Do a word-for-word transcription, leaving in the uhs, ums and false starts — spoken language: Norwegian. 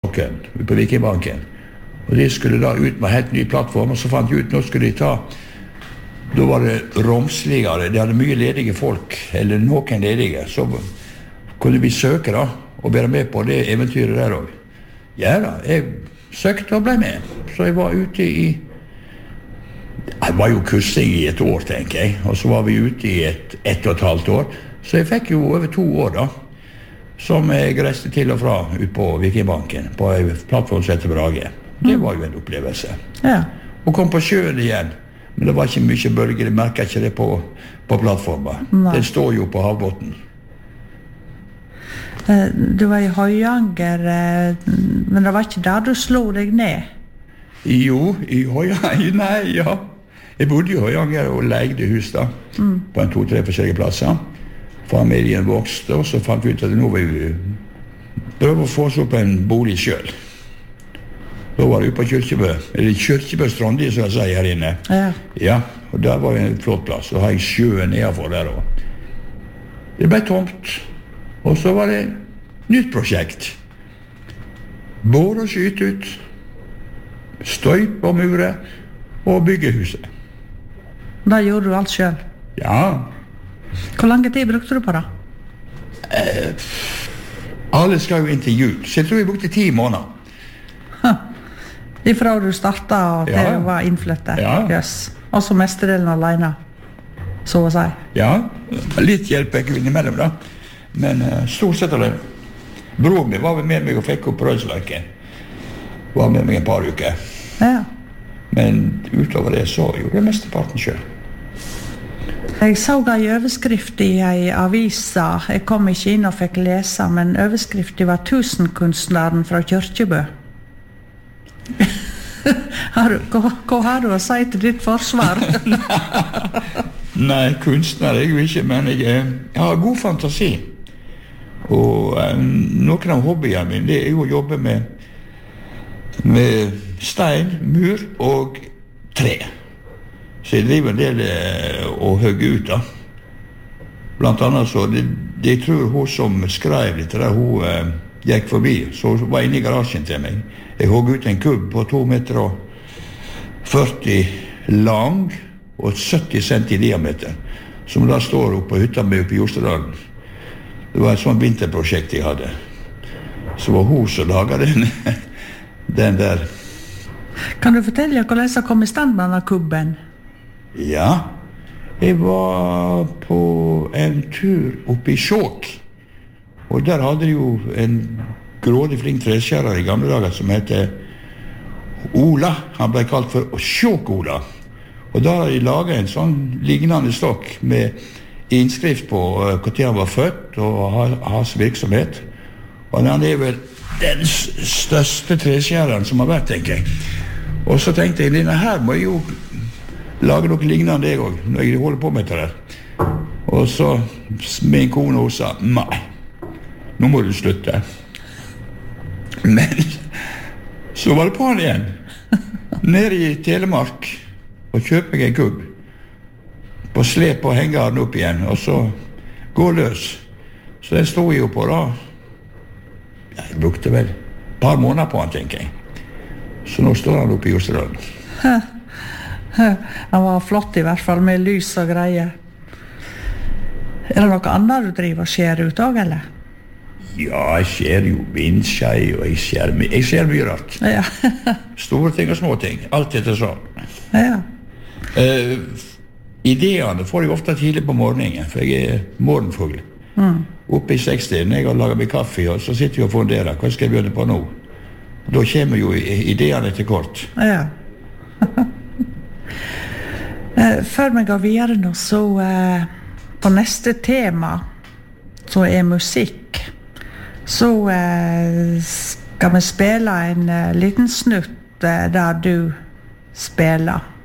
Bakken, på Vikingbanken. Og de skulle da ut med helt ny plattform, og så fant de ut, nå skulle de ta, da var det romsligere, de hadde mye ledige folk, eller noen ledige, så kunne vi søke da, og være med på det eventyret der også. Ja da, jeg søkte og ble med, så jeg var ute i, jeg var jo kursing i et år, tenker jeg, og så var vi ute i et, ett og et halvt år, så jeg fikk jo over to år da, som jeg reiste til og fra ut på Vikingbanken, på en plattform som heter Brage. Det var jo en opplevelse. Ja. Og kom på sjøen igjen. Men det var ikke mye bølger, jeg merker ikke det på, på plattformen. Nei. Det står jo på havbotten. Du var i Høyanger, men det var ikke der du slo deg ned? Jo, i Høyanger, nei, ja. Jeg bodde i Høyanger og leide hus da, mm. på en to-tre forskjellige plasser. Familien vokste, og så fant vi ut at nå vil vi prøve å få oss opp en bolig selv. Da var det jo på Kyrkjebø, eller Kyrkjebø Strandi, som jeg sier her inne. Ja. Ja, og der var en flott plass, og har jeg sjøen nedenfor der også. Det ble tomt, og så var det nytt prosjekt. Bore og skyte ut, støyp og mure, og bygge huset. Da gjorde du alt selv? Ja. Hvor lang tid brukte du på det? Eh, alle skal jo inn til jul, så jeg tror jeg brukte ti måneder. Ifra du startet og til Ja. du var innflyttet? Ja. Yes. Og så mestedelen alene, så å si? Ja, litt hjelp jeg innimellom da, men uh, stort sett alene. Bror min var med meg og fikk opp Rødsverken. Var med meg en par uker. Ja. Men utover det så gjorde jeg mesteparten selv. Jeg så en overskrift i en avisa. Jeg kom ikke inn og fikk lese, men overskriften var «Tusenkunstneren fra Kyrkjebø». har du, hva, hva har du å si til ditt forsvar? Nei, kunstner er jeg jo ikke, men jeg, jeg har god fantasi. Og um, noen av hobbyene mine, det er jo å jobbe med, med stein, mur og tre. Så jeg driver en del uh, å hugge ut da. Blant annet så, det, det jeg tror hun som skrev litt der, hun uh, gikk forbi, så hun var inne i garasjen til meg. Jeg hogg ut en kubb på to meter og førti lang og sytti centi i diameter, som da står oppe på hytta med oppe i Jostedalen. Det var et sånt vinterprosjekt jeg hadde. Så var hun som laget den, den der. Kan du fortelle hvordan jeg kom i stand med denne kubben? Ja, jeg var på en tur oppe i Skjåk, og der hadde de jo en grådig flink treskjærer i gamle dager som heter Ola. Han ble kalt for Skjåk-Ola. Og da har de laget en sånn lignende stokk med innskrift på uh, hvor han var født og hans virksomhet. Og han er vel den største treskjæreren som har vært, tenker jeg. Og så tenkte jeg, denne her må jeg jo lage noe lignende jeg også, når jeg holder på med det der. Og så min kone også sa, nei, nå må du slutte. Men så var det på han igjen, nede i Telemark, og kjøpe meg en kubb, på slep og henge den opp igjen, og så gå løs. Så den stod jeg jo på da. Jeg brukte vel et par måneder på han, tenker jeg. Så nå står han oppe i Jostedalen. Han var flott i hvert fall, med lys og greier. Er det noe annet du driver og skjer ut også, eller? Ja, jeg ser jo vindskjei, og jeg ser, jeg ser mye rart. Ja. Store ting og små ting, alt etter sånn. Ja. Uh, ideene får jeg ofte tidlig på morgenen, for jeg er morgenfugl. Mm. Oppe i sekstiden, jeg har laget meg kaffe, og så sitter jeg og funderer, hva skal jeg begynne på nå? Da kommer jo ideene til kort. Ja. Før vi går videre nå, så uh, på neste tema, så er musikk. Så uh, skal vi spille en uh, liten snutt uh, der du spiller.